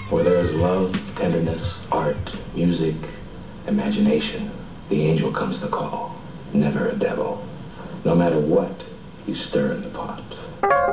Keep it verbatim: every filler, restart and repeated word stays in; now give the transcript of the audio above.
Where there is love, tenderness, art, music, imagination, the angel comes to call, never a devil. No matter what, you stir in the pot.